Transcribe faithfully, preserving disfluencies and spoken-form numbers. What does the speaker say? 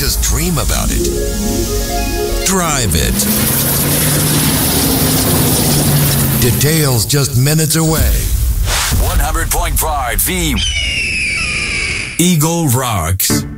just dream about it. Drive it. Details just minutes away. one hundred point five The Eagle Rocks.